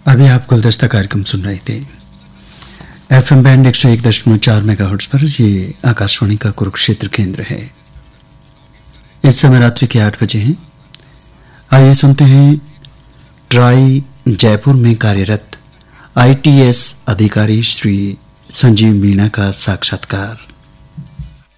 अभी आप गुलदस्ता कार्यक्रम सुन रहे थे एफएम बैंड 101.4 मेगाहर्ट्ज पर। ये आकाशवाणी का कुरुक्षेत्र केंद्र है। इस समय रात्रि के 8 बजे हैं। आइए सुनते हैं ट्राई जयपुर में कार्यरत आईटीएस अधिकारी श्री संजीव मीणा का साक्षात्कार।